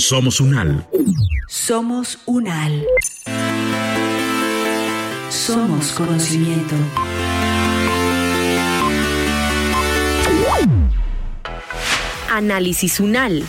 Somos UNAL. Somos UNAL. Somos conocimiento. Análisis UNAL.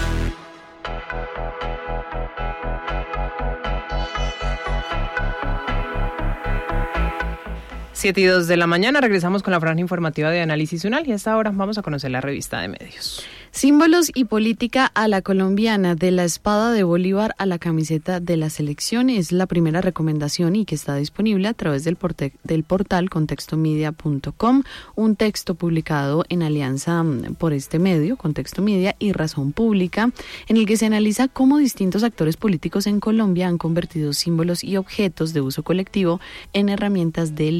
Siete y 2 de la mañana, regresamos con la franja informativa de Análisis UNAL y a esta hora vamos a conocer la revista de medios. Símbolos y política a la colombiana, de la espada de Bolívar a la camiseta de la selección, es la primera recomendación y que está disponible a través del portal contextomedia.com, un texto publicado en alianza por este medio, Contexto Media y Razón Pública, en el que se analiza cómo distintos actores políticos en Colombia han convertido símbolos y objetos de uso colectivo en herramientas de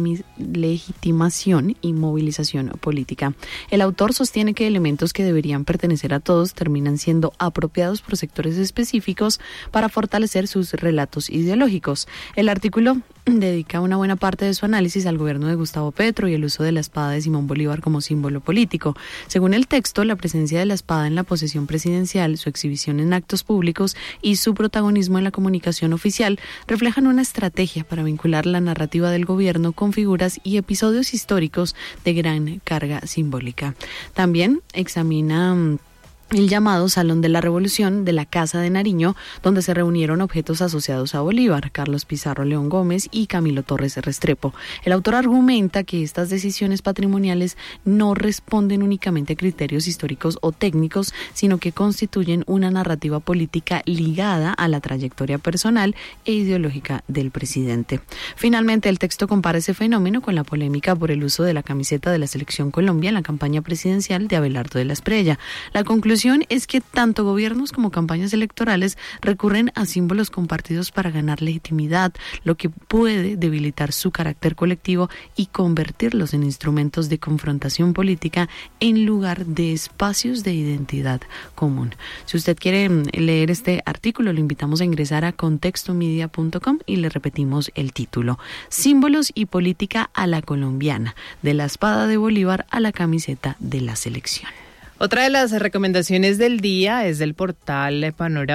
legitimación y movilización política. El autor sostiene que elementos que deberían pertenecer a todos terminan siendo apropiados por sectores específicos para fortalecer sus relatos ideológicos. El artículo dedica una buena parte de su análisis al gobierno de Gustavo Petro y el uso de la espada de Simón Bolívar como símbolo político. Según el texto, la presencia de la espada en la posesión presidencial, su exhibición en actos públicos y su protagonismo en la comunicación oficial reflejan una estrategia para vincular la narrativa del gobierno con figuras y episodios históricos de gran carga simbólica. También examina el llamado Salón de la Revolución de la Casa de Nariño, donde se reunieron objetos asociados a Bolívar, Carlos Pizarro León Gómez y Camilo Torres Restrepo. El autor argumenta que estas decisiones patrimoniales no responden únicamente a criterios históricos o técnicos, sino que constituyen una narrativa política ligada a la trayectoria personal e ideológica del presidente. Finalmente, el texto compara ese fenómeno con la polémica por el uso de la camiseta de la Selección Colombia en la campaña presidencial de Abelardo de la Espriella. La conclusión es que tanto gobiernos como campañas electorales recurren a símbolos compartidos para ganar legitimidad, lo que puede debilitar su carácter colectivo y convertirlos en instrumentos de confrontación política en lugar de espacios de identidad común. Si usted quiere leer este artículo, lo invitamos a ingresar a contextomedia.com y le repetimos el título: Símbolos y política a la colombiana, de la espada de Bolívar a la camiseta de la selección. Otra de las recomendaciones del día es del portal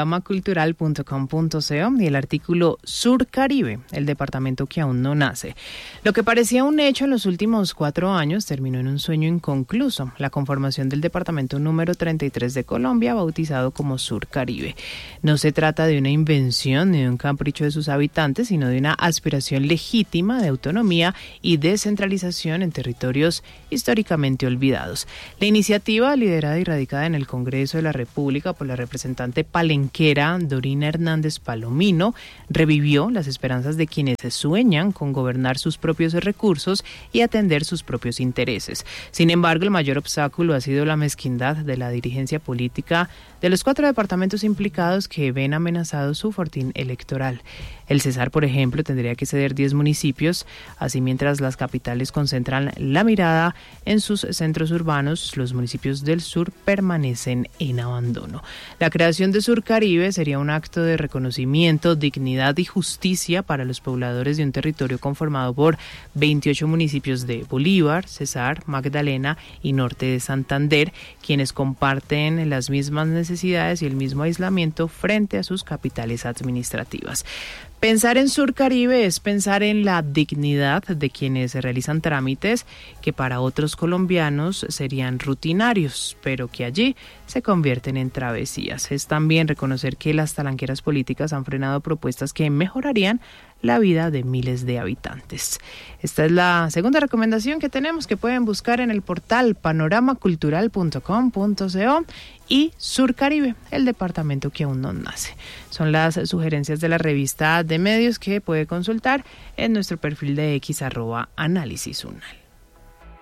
panoramacultural.com.co y el artículo Sur Caribe, el departamento que aún no nace. Lo que parecía un hecho en los últimos 4 años terminó en un sueño inconcluso: la conformación del departamento número 33 de Colombia, bautizado como Sur Caribe. No se trata de una invención ni de un capricho de sus habitantes, sino de una aspiración legítima de autonomía y descentralización en territorios históricamente olvidados. La iniciativa, liderada y radicada en el Congreso de la República por la representante palenquera Dorina Hernández Palomino, revivió las esperanzas de quienes sueñan con gobernar sus propios recursos y atender sus propios intereses. Sin embargo, el mayor obstáculo ha sido la mezquindad de la dirigencia política de los 4 departamentos implicados, que ven amenazado su fortín electoral. El Cesar, por ejemplo, tendría que ceder 10 municipios, así mientras las capitales concentran la mirada en sus centros urbanos, los municipios del sur permanecen en abandono. La creación de Sur Caribe sería un acto de reconocimiento, dignidad y justicia para los pobladores de un territorio conformado por 28 municipios de Bolívar, Cesar, Magdalena y Norte de Santander, quienes comparten las mismas necesidades y el mismo aislamiento frente a sus capitales administrativas. Pensar en Sur Caribe es pensar en la dignidad de quienes realizan trámites que para otros colombianos serían rutinarios, pero que allí se convierten en travesías. Es también reconocer que las talanqueras políticas han frenado propuestas que mejorarían la vida de miles de habitantes. Esta es la segunda recomendación que tenemos, que pueden buscar en el portal panoramacultural.com.co, y Sur Caribe, el departamento que aún no nace. Son las sugerencias de la revista de medios que puede consultar en nuestro perfil de X @Análisis UNAL.